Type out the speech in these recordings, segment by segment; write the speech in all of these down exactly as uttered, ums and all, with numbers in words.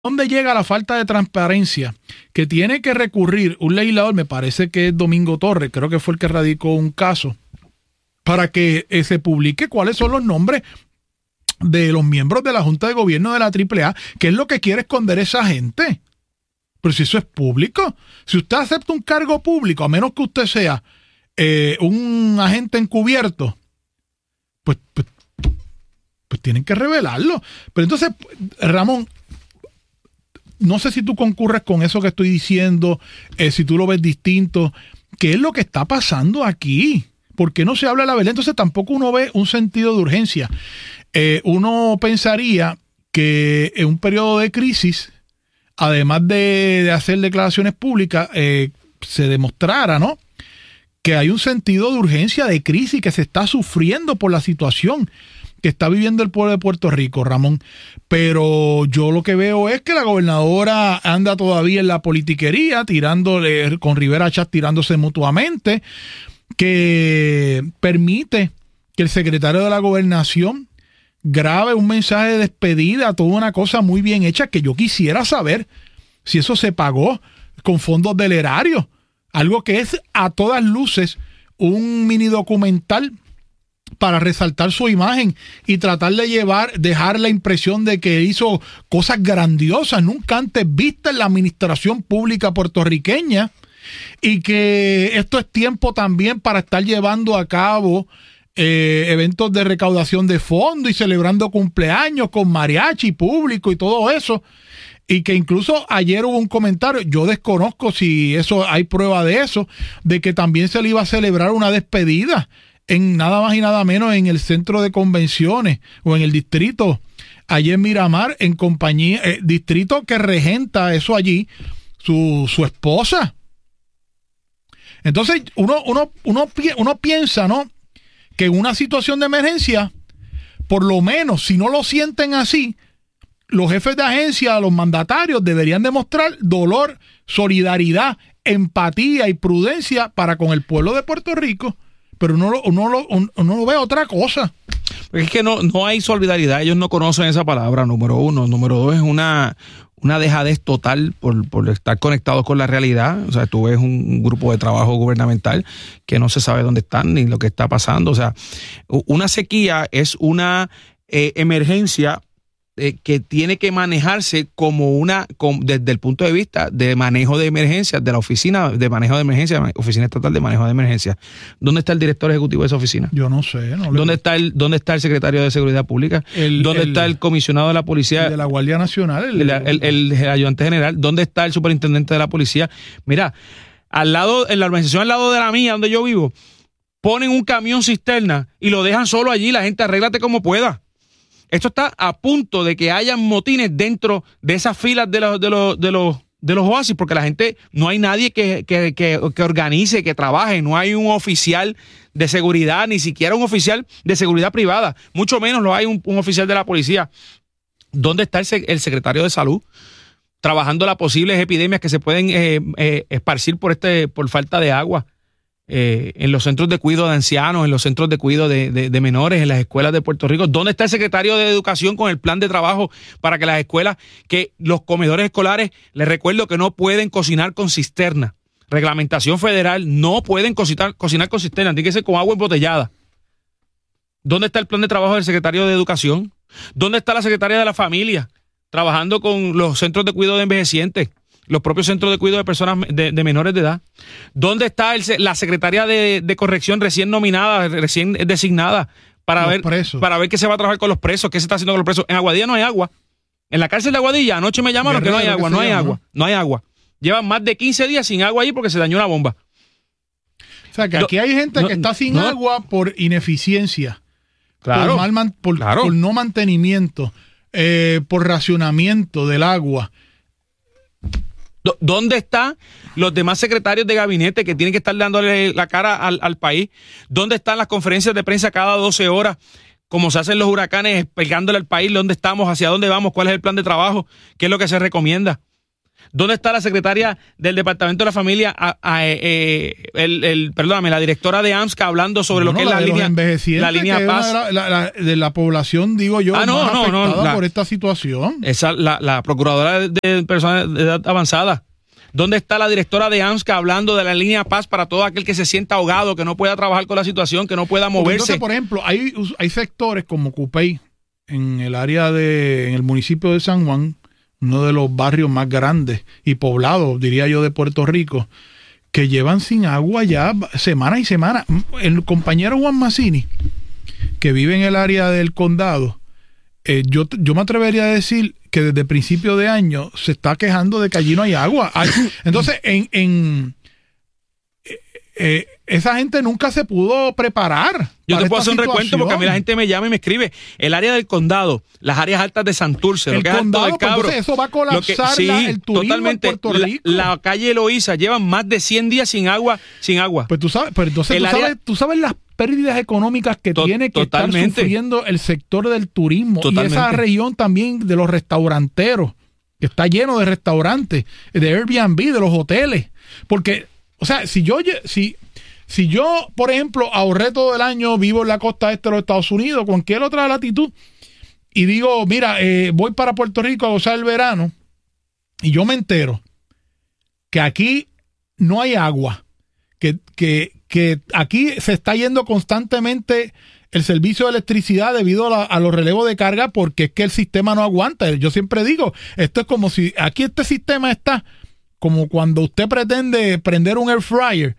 ¿Dónde llega la falta de transparencia que tiene que recurrir un legislador? Me parece que es Domingo Torres, creo que fue el que radicó un caso, para que eh, se publique cuáles son los nombres de los miembros de la Junta de Gobierno de la triple A, que es lo que quiere esconder esa gente. Pero si eso es público, si usted acepta un cargo público, a menos que usted sea eh, un agente encubierto, pues, pues, pues tienen que revelarlo. Pero entonces, Ramón, no sé si tú concurres con eso que estoy diciendo, eh, si tú lo ves distinto. ¿Qué es lo que está pasando aquí? ¿Por qué no se habla la verdad? Entonces tampoco uno ve un sentido de urgencia. Eh, uno pensaría que en un periodo de crisis, además de, de hacer declaraciones públicas, eh, se demostrara, ¿no?, que hay un sentido de urgencia, de crisis, que se está sufriendo por la situación que está viviendo el pueblo de Puerto Rico, Ramón. Pero yo lo que veo es que la gobernadora anda todavía en la politiquería, tirándole, con Rivera Chatz tirándose mutuamente, que permite que el secretario de la Gobernación grabe un mensaje de despedida, toda una cosa muy bien hecha, que yo quisiera saber si eso se pagó con fondos del erario. Algo que es a todas luces un mini documental para resaltar su imagen y tratar de llevar, dejar la impresión de que hizo cosas grandiosas, nunca antes vistas en la administración pública puertorriqueña, y que esto es tiempo también para estar llevando a cabo eh, eventos de recaudación de fondos y celebrando cumpleaños con mariachi público y todo eso. Y que incluso ayer hubo un comentario, yo desconozco si eso hay prueba de eso, de que también se le iba a celebrar una despedida en nada más y nada menos en el centro de convenciones o en el distrito, allí en Miramar, en compañía, eh, distrito que regenta eso allí, su, su esposa. Entonces uno, uno, uno, uno piensa, ¿no?, que en una situación de emergencia, por lo menos si no lo sienten así, los jefes de agencia, los mandatarios deberían demostrar dolor, solidaridad, empatía y prudencia para con el pueblo de Puerto Rico. Pero uno lo, uno lo, uno lo ve otra cosa. Es que no, no hay solidaridad, ellos no conocen esa palabra, número uno. Número dos, es una, una dejadez total por, por estar conectados con la realidad. O sea, tú ves un, un grupo de trabajo gubernamental que no se sabe dónde están ni lo que está pasando. O sea, una sequía es una eh, emergencia Eh, que tiene que manejarse como una, con, desde el punto de vista de manejo de emergencias, de la oficina de manejo de emergencias, oficina estatal de manejo de emergencias. ¿Dónde está el director ejecutivo de esa oficina? Yo no sé. No ¿Dónde, está el, ¿Dónde está el secretario de Seguridad Pública? El, ¿Dónde el, está el comisionado de la policía? El de la Guardia Nacional. El, el, el, el, el ayudante general. ¿Dónde está el superintendente de la policía? Mira, al lado, en la organización al lado de la mía, donde yo vivo, ponen un camión cisterna y lo dejan solo allí. La gente, arréglate como pueda. Esto está a punto de que hayan motines dentro de esas filas de los, de los, de los, de los oasis, porque la gente, no hay nadie que, que, que, que organice, que trabaje, no hay un oficial de seguridad, ni siquiera un oficial de seguridad privada, mucho menos lo hay un, un oficial de la policía. ¿Dónde está el, el secretario de Salud trabajando las posibles epidemias que se pueden eh, eh, esparcir por, este, por falta de agua? Eh, en los centros de cuidado de ancianos, en los centros de cuidado de, de, de menores, en las escuelas de Puerto Rico. ¿Dónde está el secretario de Educación con el plan de trabajo para que las escuelas, que los comedores escolares, les recuerdo que no pueden cocinar con cisterna? Reglamentación federal, no pueden cocinar, cocinar con cisterna, tiene que ser con agua embotellada. ¿Dónde está el plan de trabajo del secretario de Educación? ¿Dónde está la secretaria de la Familia trabajando con los centros de cuidado de envejecientes? Los propios centros de cuidado de personas de, de menores de edad. ¿Dónde está el, la secretaria de, de corrección recién nominada, recién designada para ver, para ver qué se va a trabajar con los presos, qué se está haciendo con los presos? En Aguadilla no hay agua. En la cárcel de Aguadilla anoche me llamaron Guerrero, que no hay agua, no hay llama, agua, ¿no? no hay agua. Llevan más de quince días sin agua ahí porque se dañó una bomba. O sea, que aquí hay gente no, que está sin no, agua por ineficiencia, claro, por, mal, por, claro. por no mantenimiento, eh, por racionamiento del agua. ¿Dónde están los demás secretarios de gabinete que tienen que estar dándole la cara al, al país? ¿Dónde están las conferencias de prensa cada doce horas, como se hacen los huracanes, pegándole al país? ¿Dónde estamos? ¿Hacia dónde vamos? ¿Cuál es el plan de trabajo? ¿Qué es lo que se recomienda? ¿Dónde está la secretaria del Departamento de la Familia, a, a, eh, el, el, perdóname, la directora de AMSCA hablando sobre no, lo que no, es la, la línea, la línea que Paz? Es la, la, la, de la población, digo yo, ah, no, más no, afectada no, la, por esta situación. Esa, la, la procuradora de, de personas de edad avanzada. ¿Dónde está la directora de AMSCA hablando de la línea Paz para todo aquel que se sienta ahogado, que no pueda trabajar con la situación, que no pueda moverse? Entonces, por ejemplo, hay, hay sectores como Cupey, en el área de, en el municipio de San Juan, uno de los barrios más grandes y poblados, diría yo, de Puerto Rico, que llevan sin agua ya semanas y semanas. El compañero Juan Mazzini, que vive en el área del condado, eh, yo, yo me atrevería a decir que desde principio de año se está quejando de que allí no hay agua. Hay, entonces, en, en eh, eh, esa gente nunca se pudo preparar. Yo te puedo hacer un situación. recuento porque a mí la gente me llama y me escribe. El área del condado, las áreas altas de Santurce, el lo que condado, es Alto del Cabro. Pues eso va a colapsar que, sí, la, el turismo totalmente, en Puerto Rico. La, la calle Eloísa llevan más de cien días sin agua, sin agua. Pues tú sabes, pero entonces tú, área, sabes, tú sabes las pérdidas económicas que to, tiene que totalmente. estar sufriendo el sector del turismo Totalmente. Y esa región también de los restauranteros, que está lleno de restaurantes, de Airbnb, de los hoteles. Porque, o sea, si yo, si, si yo, por ejemplo, ahorré todo el año, vivo en la costa este de los Estados Unidos, cualquier otra latitud, y digo, mira, eh, voy para Puerto Rico a gozar el verano, y yo me entero que aquí no hay agua, que, que, que aquí se está yendo constantemente el servicio de electricidad debido a, la, a los relevos de carga, porque es que el sistema no aguanta. Yo siempre digo, esto es como si aquí este sistema está como cuando usted pretende prender un air fryer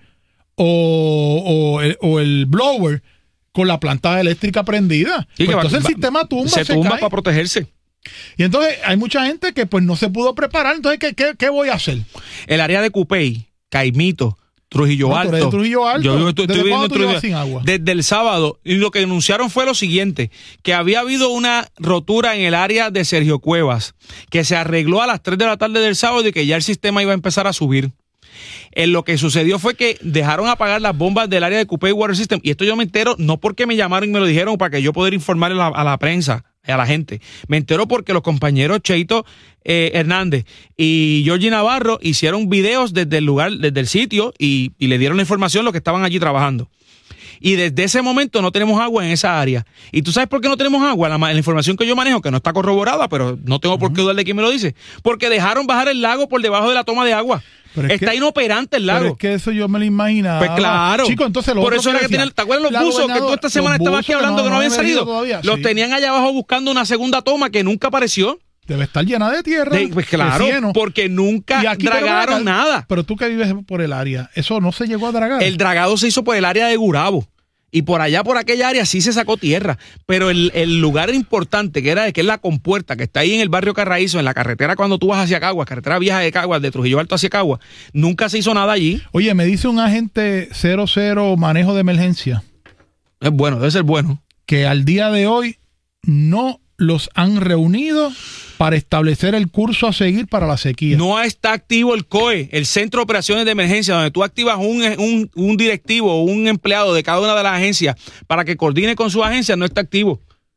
o, o, el, o el blower con la planta eléctrica prendida. Sí, pues va, entonces va, el sistema tumba, se, se tumba cae. para protegerse. Y entonces hay mucha gente que pues no se pudo preparar. Entonces, ¿qué, qué, qué voy a hacer? El área de Cupey, Caimito, Trujillo no, Alto. Trujillo Alto. Yo estoy, ¿Desde estoy viendo cuándo tú llevas Trujillo, sin agua? Desde el sábado. Y lo que denunciaron fue lo siguiente, que había habido una rotura en el área de Sergio Cuevas, que se arregló a las tres de la tarde del sábado y que ya el sistema iba a empezar a subir. Eh, lo que sucedió fue que dejaron apagar las bombas del área de Cupey Water System. Y esto yo me entero no porque me llamaron y me lo dijeron para que yo pudiera informar a la, a la prensa, a la gente. Me entero porque los compañeros Cheito eh, Hernández y Georgie Navarro hicieron videos desde el lugar, desde el sitio y, y le dieron la información a los que estaban allí trabajando. Y desde ese momento no tenemos agua en esa área. ¿Y tú sabes por qué no tenemos agua? La, la información que yo manejo, que no está corroborada, pero no tengo por qué dudar de quién me lo dice. Porque dejaron bajar el lago por debajo de la toma de agua. Está que, inoperante el lago. Pero es que eso yo me lo imaginaba. Pues claro. Chico, entonces lo por eso era que tenían, ¿te acuerdas los buzos que tú esta semana estabas aquí hablando no, que no, no habían salido? Todavía, los sí. tenían allá abajo buscando una segunda toma que nunca apareció. Debe estar llena de tierra. De, pues claro, porque nunca aquí, dragaron pero, nada. Pero tú que vives por el área, eso no se llegó a dragar. El dragado se hizo por el área de Gurabo. Y por allá, por aquella área, sí se sacó tierra. Pero el, el lugar importante, que era que es la compuerta, que está ahí en el barrio Carraízo, en la carretera cuando tú vas hacia Caguas, carretera vieja de Caguas, de Trujillo Alto hacia Caguas, nunca se hizo nada allí. Oye, me dice un agente cero cero manejo de emergencia. Es bueno, debe ser bueno. Que al día de hoy no los han reunido para establecer el curso a seguir para la sequía. No está activo el C O E, el Centro de Operaciones de Emergencia, donde tú activas un, un, un directivo o un empleado de cada una de las agencias para que coordine con su agencia, no está activo.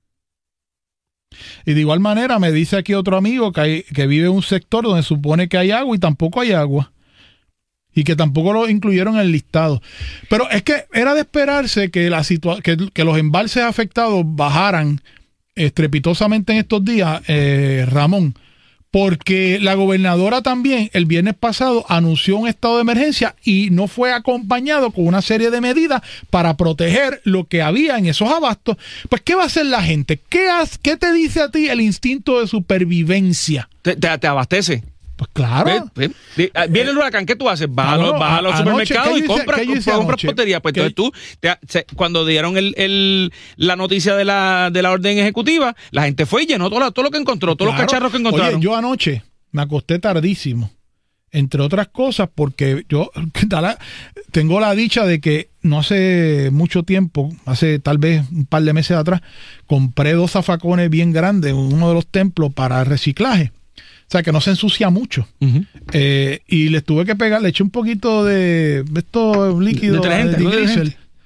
Y de igual manera me dice aquí otro amigo que, hay, que vive en un sector donde supone que hay agua y tampoco hay agua. Y que tampoco lo incluyeron en el listado. Pero es que era de esperarse que, la situa- que, que los embalses afectados bajaran estrepitosamente en estos días, eh, Ramón, porque la gobernadora también el viernes pasado anunció un estado de emergencia y no fue acompañado con una serie de medidas para proteger lo que había en esos abastos. Pues, ¿qué va a hacer la gente? ¿Qué, has, qué te dice a ti el instinto de supervivencia? Te, te, te abastece. Pues claro. Ven, ven. Viene el huracán, ¿qué tú haces? Vas a los, vas a los supermercados y compras, compras portería. Pues entonces tú, te, se, cuando dieron el, el, la noticia de la, de la orden ejecutiva, la gente fue y llenó todo, todo lo que encontró, todos claro. los cacharros que encontraron. Oye, yo anoche me acosté tardísimo, entre otras cosas, porque yo tengo la dicha de que no hace mucho tiempo, hace tal vez un par de meses atrás, compré dos zafacones bien grandes en uno de los templos para reciclaje. O sea, que no se ensucia mucho. Uh-huh. Eh, y les tuve que pegar, le eché un poquito de estos líquidos de, de, de diesel.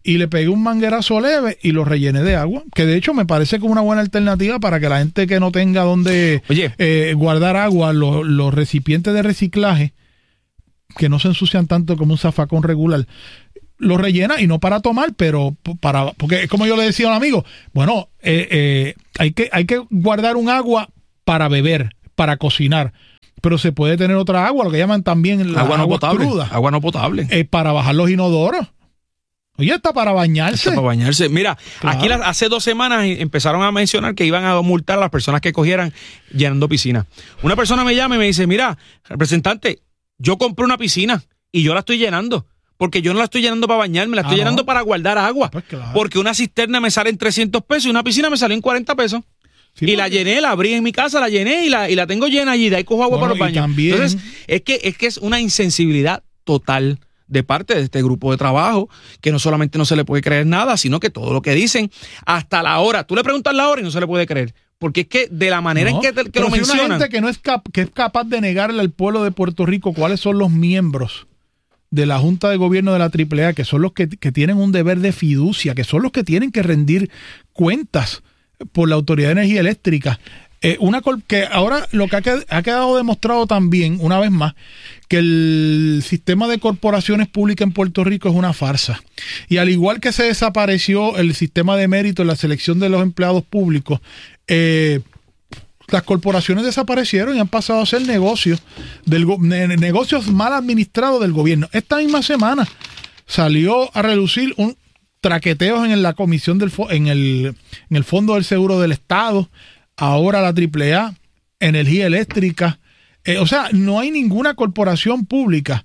y le pegué un manguerazo leve y lo rellené de agua, que de hecho me parece como una buena alternativa para que la gente que no tenga donde eh, guardar agua, los, los recipientes de reciclaje, que no se ensucian tanto como un zafacón regular, lo rellena, y no para tomar, pero para, porque es como yo le decía a un amigo, bueno, eh, eh, hay que, hay que guardar un agua para beber, para cocinar, pero se puede tener otra agua, lo que llaman también la agua no agua potable, cruda, agua no potable, eh, para bajar los inodoros. Oye, está para bañarse. Está para bañarse. Mira, claro. Aquí las, hace dos semanas empezaron a mencionar que iban a multar a las personas que cogieran llenando piscinas. Una persona me llama y me dice, mira, representante, yo compré una piscina y yo la estoy llenando. Porque yo no la estoy llenando para bañarme, la estoy ah, llenando no. para guardar agua. Pues claro. Porque una cisterna me sale en trescientos pesos y una piscina me salió en cuarenta pesos. Sí, y porque... la llené, la abrí en mi casa, la llené y la, y la tengo llena allí. De ahí cojo agua bueno, para los baños. También... Entonces, es que, es que es una insensibilidad total de parte de este grupo de trabajo, que no solamente no se le puede creer nada, sino que todo lo que dicen, hasta la hora, tú le preguntas la hora y no se le puede creer, porque es que de la manera no, en que, te, que lo si mencionan... Una gente que, no es cap- que es capaz de negarle al pueblo de Puerto Rico cuáles son los miembros de la Junta de Gobierno de la triple A, que son los que, que tienen un deber de fiducia, que son los que tienen que rendir cuentas por la Autoridad de Energía Eléctrica. Eh, una col- que ahora lo que ha, qued- ha quedado demostrado también, una vez más, que el sistema de corporaciones públicas en Puerto Rico es una farsa. Y al igual que se desapareció el sistema de mérito en la selección de los empleados públicos, eh, las corporaciones desaparecieron y han pasado a ser negocios, del go- ne- negocios mal administrados del gobierno. Esta misma semana salió a relucir un traqueteos en la comisión del fo- en el, en el Fondo del Seguro del Estado. Ahora la triple A, Energía Eléctrica. Eh, o sea, no hay ninguna corporación pública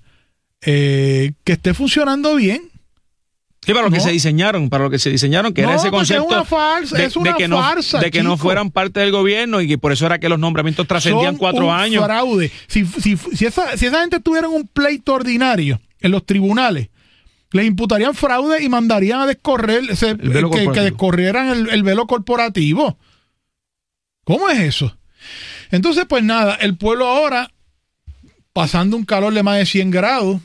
eh, que esté funcionando bien. Sí, para lo no. que se diseñaron, para lo que se diseñaron, que no, era ese concepto es una farsa, de, es una de que, no, farsa, de que no fueran parte del gobierno y que por eso era que los nombramientos trascendían Son cuatro un años. Fraude. Si, si, si, esa, si esa gente tuviera un pleito ordinario en los tribunales, les imputarían fraude y mandarían a descorrer, ese, que, que descorrieran el, el velo corporativo. ¿Cómo es eso? Entonces, pues nada, el pueblo ahora, pasando un calor de más de cien grados,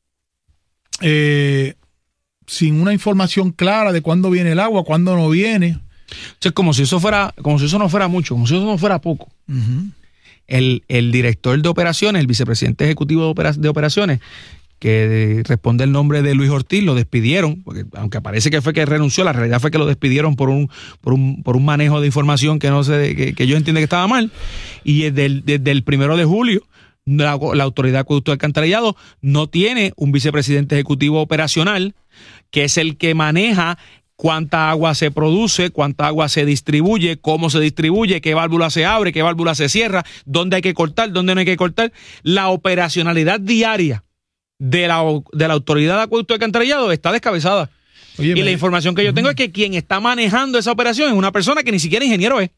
eh, sin una información clara de cuándo viene el agua, cuándo no viene. O sea, como si eso fuera, como si eso no fuera mucho, como si eso no fuera poco. Uh-huh. El, el director de operaciones, el vicepresidente ejecutivo de, opera, de operaciones, que responde el nombre de Luis Ortiz, lo despidieron, porque aunque parece que fue que renunció, la realidad fue que lo despidieron por un, por un, por un manejo de información que no sé, que, que yo entiendo que estaba mal. Y desde el, desde el primero de julio, la, la Autoridad de Acueducto y Alcantarillado no tiene un vicepresidente ejecutivo operacional, que es el que maneja cuánta agua se produce, cuánta agua se distribuye, cómo se distribuye, qué válvula se abre, qué válvula se cierra, dónde hay que cortar, dónde no hay que cortar. La operacionalidad diaria de la, de la Autoridad de Acueducto y Alcantarillado está descabezada. Oye, y me... la información que yo tengo uh-huh. es que quien está manejando esa operación es una persona que ni siquiera ingeniero es.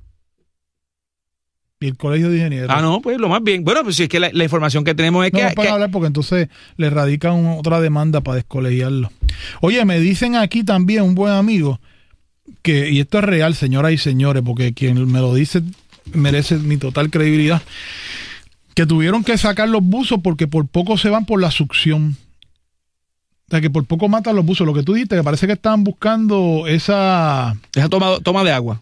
Y el colegio de ingenieros. Ah, no, pues lo más bien. Bueno, pues si es que la, la información que tenemos es no, que... No pueden que... hablar porque entonces le radican otra demanda para descolegiarlo. Oye, me dicen aquí también un buen amigo que, y esto es real, señoras y señores, porque quien me lo dice merece mi total credibilidad, que tuvieron que sacar los buzos porque por poco se van por la succión. O sea, que por poco matan los buzos. Lo que tú dijiste, que parece que estaban buscando esa... Esa toma, toma de agua.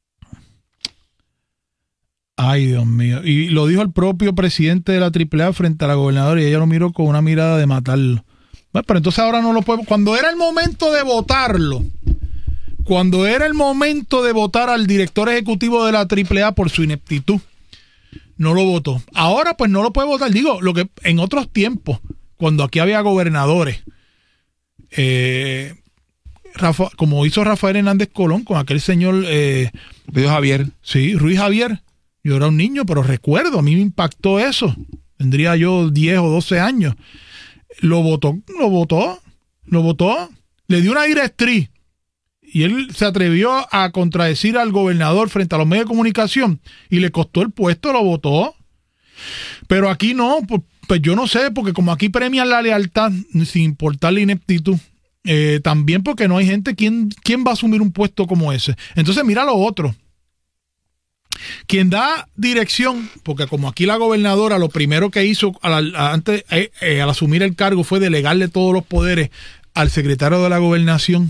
Ay, Dios mío. Y lo dijo el propio presidente de la triple A frente a la gobernadora y ella lo miró con una mirada de matarlo. Bueno, pero entonces ahora no lo podemos... Cuando era el momento de votarlo, cuando era el momento de votar al director ejecutivo de la triple A por su ineptitud, no lo votó. Ahora pues no lo puede votar. Digo, lo que en otros tiempos, cuando aquí había gobernadores, eh, Rafa, como hizo Rafael Hernández Colón con aquel señor... Eh, Ruiz Javier. Sí, Ruiz Javier. Yo era un niño, pero recuerdo, a mí me impactó eso. Tendría yo diez o doce años. Lo votó, lo votó, lo votó. Le dio una directriz. Y él se atrevió a contradecir al gobernador frente a los medios de comunicación. Y le costó el puesto, lo votó. Pero aquí no, pues, pues yo no sé, porque como aquí premian la lealtad, sin importar la ineptitud. Eh, también porque no hay gente, ¿quién, ¿quién va a asumir un puesto como ese? Entonces mira lo otro. Quien da dirección, porque como aquí la gobernadora lo primero que hizo al, a, antes, eh, eh, al asumir el cargo fue delegarle todos los poderes al secretario de la Gobernación.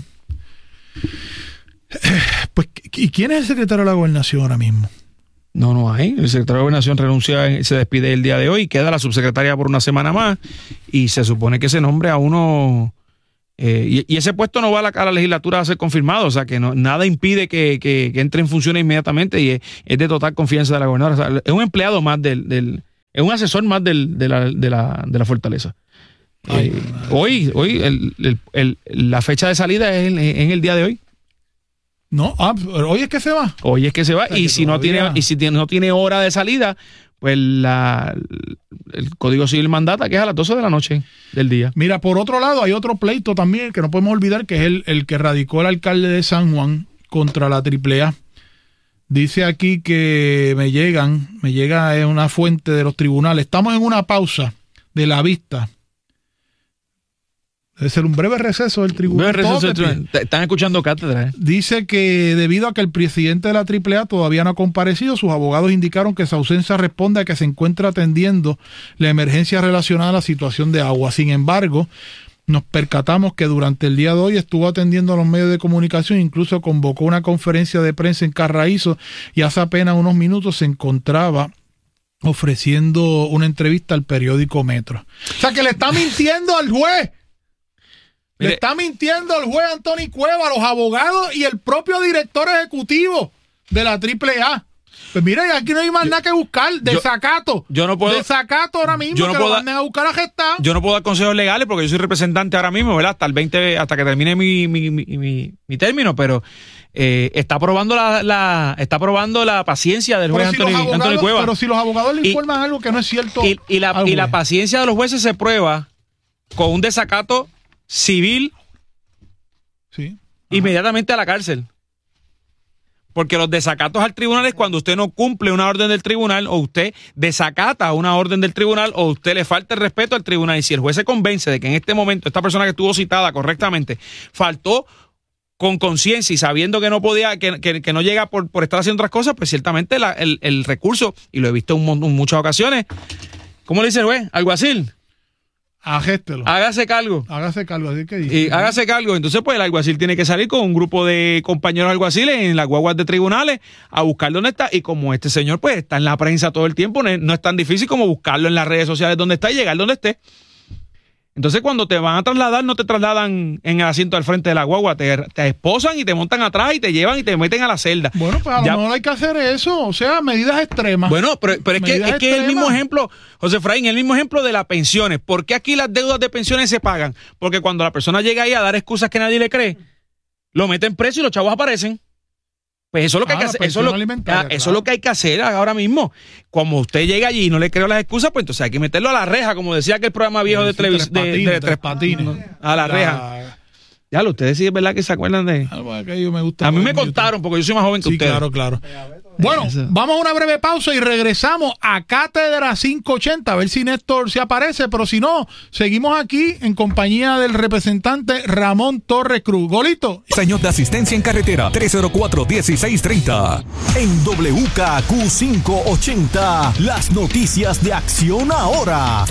Pues, ¿y quién es el secretario de la Gobernación ahora mismo? No, no hay. El secretario de Gobernación renuncia, se despide el día de hoy, queda la subsecretaria por una semana más y se supone que se nombre a uno... Eh, y, y ese puesto no va a la, a la legislatura a ser confirmado, o sea que no, nada impide que, que, que entre en funciones inmediatamente y es, es de total confianza de la gobernadora. O sea, es un empleado más del... del es un asesor más del, de, la, de, la, de la fortaleza. Ay, eh, hoy, hoy el, el, el, la fecha de salida es en, en el día de hoy. No, ah, hoy es que se va. Hoy es que se va, y si no tiene, y si tiene, no tiene hora de salida, pues la, el Código Civil mandata que es a las doce de la noche del día. Mira, por otro lado, hay otro pleito también que no podemos olvidar, que es el, el que radicó el alcalde de San Juan contra la triple A. Dice aquí que me llegan, me llega en una fuente de los tribunales. Estamos en una pausa de la vista. Debe ser un breve receso del tribunal. Breve receso del tribunal. Están escuchando cátedra. ¿eh? Dice que debido a que el presidente de la triple A todavía no ha comparecido, sus abogados indicaron que su ausencia responde a que se encuentra atendiendo la emergencia relacionada a la situación de agua. Sin embargo, nos percatamos que durante el día de hoy estuvo atendiendo a los medios de comunicación, incluso convocó una conferencia de prensa en Carraízo y hace apenas unos minutos se encontraba ofreciendo una entrevista al periódico Metro. O sea, que le está mintiendo al juez. Le Mire, está mintiendo el juez Anthony Cueva, los abogados y el propio director ejecutivo de la triple A. Pues mira, aquí no hay más yo, nada que buscar. Desacato. Yo, yo no puedo. Desacato ahora mismo. Yo no que puedo lo manden a buscar a gestar. Yo no puedo dar consejos legales porque yo soy representante ahora mismo, ¿verdad? Hasta el veinte, hasta que termine mi, mi, mi, mi, mi término, pero eh, está probando la, la, está probando la paciencia del juez si Anthony, abogados, Anthony Cueva. Pero si los abogados le informan y, algo que no es cierto. Y, y, la, y la paciencia de los jueces se prueba con un desacato civil. Sí. Inmediatamente a la cárcel. Porque los desacatos al tribunal es cuando usted no cumple una orden del tribunal o usted desacata una orden del tribunal o usted le falta el respeto al tribunal. Y si el juez se convence de que en este momento esta persona que estuvo citada correctamente faltó con conciencia y sabiendo que no podía, que, que, que no llega por, por estar haciendo otras cosas, pues ciertamente la, el, el recurso, y lo he visto en, en muchas ocasiones, ¿cómo le dice el juez? Alguacil. Agéstelo. Hágase cargo. Hágase cargo, así que dice. Y hágase cargo. Entonces, pues el alguacil tiene que salir con un grupo de compañeros alguaciles en las guaguas de tribunales a buscar dónde está. Y como este señor, pues, está en la prensa todo el tiempo, no es, no es tan difícil como buscarlo en las redes sociales donde está y llegar donde esté. Entonces, cuando te van a trasladar, no te trasladan en el asiento al frente de la guagua, te, te esposan y te montan atrás y te llevan y te meten a la celda. Bueno, pues a lo mejor hay que hacer eso, o sea, medidas extremas. Bueno, pero, pero es que es que el mismo ejemplo, José Efraín, el mismo ejemplo de las pensiones. ¿Por qué aquí las deudas de pensiones se pagan? Porque cuando la persona llega ahí a dar excusas que nadie le cree, lo meten preso y los chavos aparecen. Pues eso es lo que ah, hay que hacer, eso, es lo, ah, claro. eso es lo que hay que hacer ahora mismo. Como usted llega allí y no le creo las excusas, pues entonces hay que meterlo a la reja, como decía aquel programa viejo de televisión de, de, de Tres Patines. ¿No? A la, la reja. Ya, ustedes sí es verdad que se acuerdan de. Que me gusta a mí me contaron, porque yo soy más joven que sí, ustedes. Claro, claro. Bueno, vamos a una breve pausa y regresamos a Cátedra quinientos ochenta, a ver si Néstor se aparece, pero si no, seguimos aquí en compañía del representante Ramón Torres Cruz. Golito. Señor de asistencia en carretera, tres cero cuatro, uno seis tres cero. En W K Q quinientos ochenta, las noticias de Acción Ahora.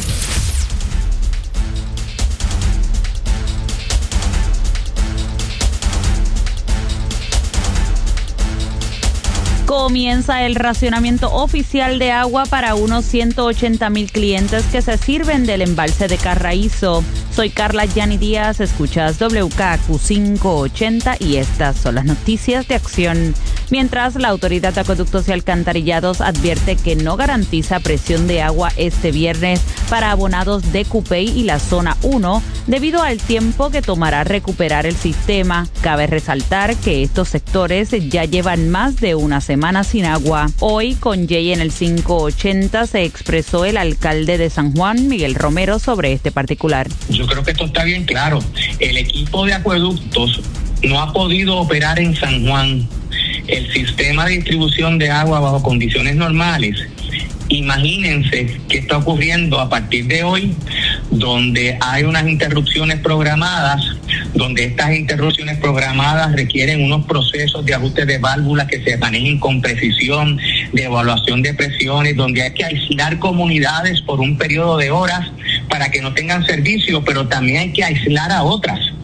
Comienza el racionamiento oficial de agua para unos ciento ochenta mil clientes que se sirven del embalse de Carraízo. Soy Carla Yani Díaz, escuchas W K Q quinientos ochenta y estas son las noticias de Acción. Mientras la Autoridad de Acueductos y Alcantarillados advierte que no garantiza presión de agua este viernes para abonados de Cupey y la zona uno debido al tiempo que tomará recuperar el sistema. Cabe resaltar que estos sectores ya llevan más de una semana sin agua. Hoy con Jay en el quinientos ochenta se expresó el alcalde de San Juan, Miguel Romero, sobre este particular. Yo creo que esto está bien claro. El equipo de acueductos no ha podido operar en San Juan el sistema de distribución de agua bajo condiciones normales. Imagínense qué está ocurriendo a partir de hoy, donde hay unas interrupciones programadas, donde estas interrupciones programadas requieren unos procesos de ajuste de válvulas que se manejen con precisión, de evaluación de presiones, donde hay que aislar comunidades por un periodo de horas para que no tengan servicio, pero también hay que aislar a otras.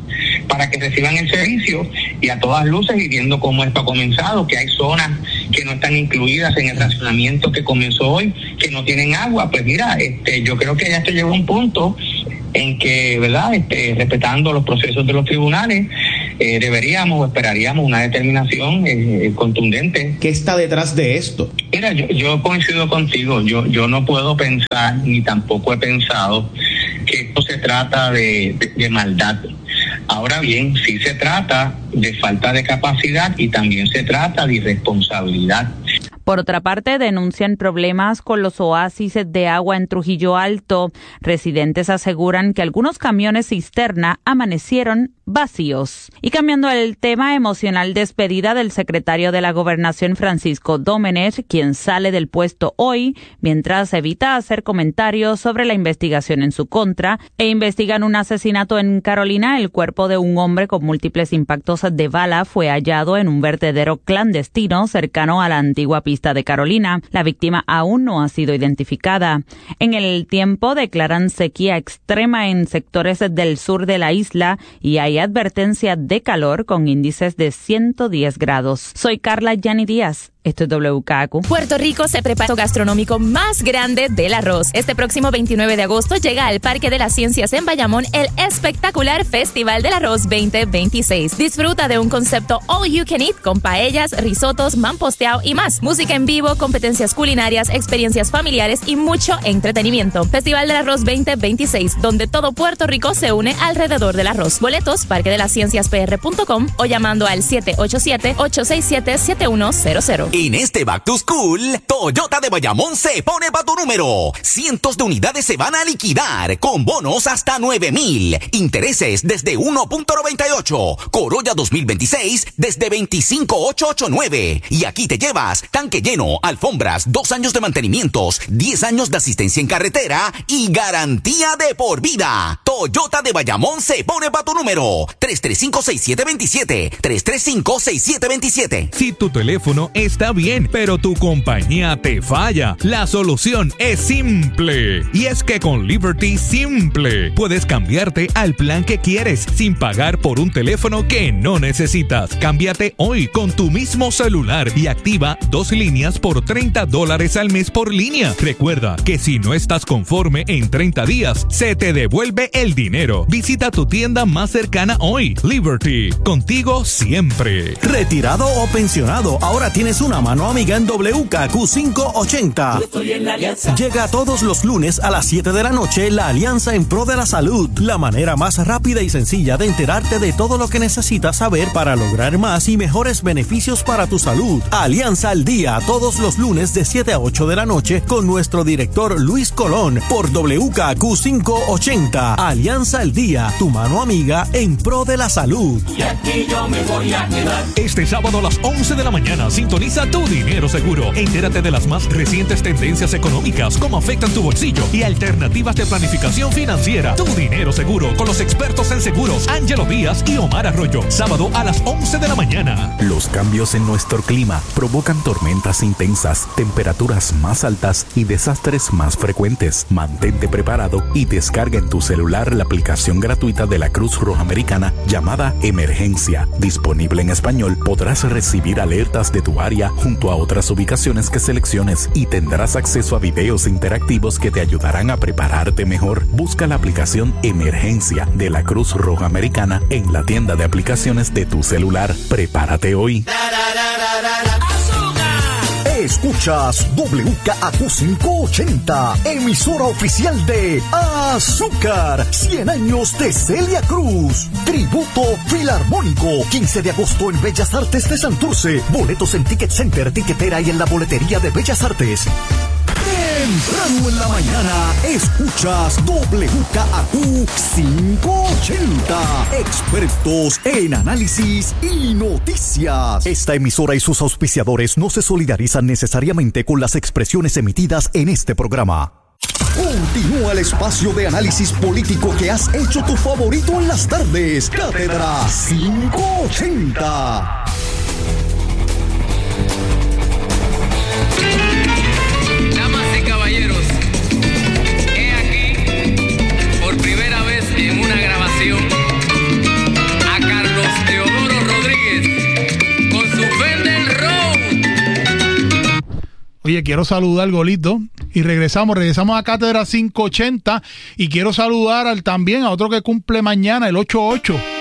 para que reciban el servicio, y a todas luces, y viendo cómo esto ha comenzado, que hay zonas que no están incluidas en el racionamiento que comenzó hoy, que no tienen agua, pues mira, este, yo creo que ya esto llegó a un punto en que, ¿verdad?, este, respetando los procesos de los tribunales, eh, deberíamos o esperaríamos una determinación eh, contundente. ¿Qué está detrás de esto? Mira, yo, yo coincido contigo, yo, yo no puedo pensar, ni tampoco he pensado, que esto se trata de, de, de maldad. Ahora bien, sí se trata de falta de capacidad y también se trata de irresponsabilidad. Por otra parte, denuncian problemas con los oasis de agua en Trujillo Alto. Residentes aseguran que algunos camiones cisterna amanecieron vacíos. Y cambiando el tema, emocional despedida del secretario de la Gobernación Francisco Domenech, quien sale del puesto hoy, mientras evita hacer comentarios sobre la investigación en su contra, e investigan un asesinato en Carolina. El cuerpo de un hombre con múltiples impactos de bala fue hallado en un vertedero clandestino cercano a la antigua pista de Carolina. La víctima aún no ha sido identificada. En el tiempo, declaran sequía extrema en sectores del sur de la isla y hay advertencia de calor con índices de ciento diez grados. Soy Carla Yani Díaz. Esto es W K Q. Puerto Rico se prepara el gastronómico más grande del arroz. Este próximo veintinueve de agosto llega al Parque de las Ciencias en Bayamón el espectacular Festival del Arroz veinte veintiséis. Disfruta de un concepto all you can eat con paellas, risotos, mamposteado y más. Música en vivo, competencias culinarias, experiencias familiares y mucho entretenimiento. Festival del Arroz veinte veintiséis, donde todo Puerto Rico se une alrededor del arroz. Boletos, parque de las ciencias p r punto com o llamando al siete ocho siete, ocho seis siete, siete uno cero cero. En este Back to School, Toyota de Bayamón se pone pa' tu número. Cientos de unidades se van a liquidar con bonos hasta nueve mil. Intereses desde uno punto noventa y ocho. Corolla dos mil veintiséis desde veinticinco mil ochocientos ochenta y nueve. Y aquí te llevas tanque lleno, alfombras, dos años de mantenimientos, diez años de asistencia en carretera y garantía de por vida. Toyota de Bayamón se pone pa' tu número. tres tres cinco, seis siete dos siete. tres tres cinco, seis siete dos siete. Si tu teléfono está bien, pero tu compañía te falla, la solución es simple. Y es que con Liberty Simple puedes cambiarte al plan que quieres sin pagar por un teléfono que no necesitas. Cámbiate hoy con tu mismo celular y activa dos líneas por treinta dólares al mes por línea. Recuerda que si no estás conforme en treinta días, se te devuelve el dinero. Visita tu tienda más cercana hoy. Liberty, contigo siempre. Retirado o pensionado, ahora tienes una mano amiga en W K Q quinientos ochenta. Yo estoy en la Alianza. Llega todos los lunes a las siete de la noche la Alianza en Pro de la Salud. La manera más rápida y sencilla de enterarte de todo lo que necesitas saber para lograr más y mejores beneficios para tu salud. Alianza al Día, todos los lunes de siete a ocho de la noche con nuestro director Luis Colón por W K Q quinientos ochenta. Alianza al Día, tu mano amiga en Pro de la Salud. Y aquí yo me voy a quedar. Este sábado a las once de la mañana, sintoniza Tu Dinero Seguro. Entérate de las más recientes tendencias económicas, cómo afectan tu bolsillo y alternativas de planificación financiera. Tu Dinero Seguro, con los expertos en seguros, Ángelo Díaz y Omar Arroyo. Sábado a las once de la mañana. Los cambios en nuestro clima provocan tormentas intensas, temperaturas más altas y desastres más frecuentes. Mantente preparado y descarga en tu celular la aplicación gratuita de la Cruz Roja Americana llamada Emergencia. Disponible en español, podrás recibir alertas de tu área junto a otras ubicaciones que selecciones y tendrás acceso a videos interactivos que te ayudarán a prepararte mejor. Busca la aplicación Emergencia de la Cruz Roja Americana en la tienda de aplicaciones de tu celular. Prepárate hoy. Escuchas W K Q quinientos ochenta, emisora oficial de Azúcar, cien años de Celia Cruz. Tributo Filarmónico, quince de agosto en Bellas Artes de Santurce. Boletos en Ticket Center, Tiquetera y en la boletería de Bellas Artes. Temprano en la mañana, escuchas W K Q quinientos ochenta. Expertos en análisis y noticias. Esta emisora y sus auspiciadores no se solidarizan necesariamente con las expresiones emitidas en este programa. Continúa el espacio de análisis político que has hecho tu favorito en las tardes. Cátedra quinientos ochenta. Caballeros, he aquí por primera vez en una grabación a Oye, quiero saludar, Golito, y regresamos, regresamos a Cátedra quinientos ochenta, y quiero saludar al, también a otro que cumple mañana, el ocho ocho.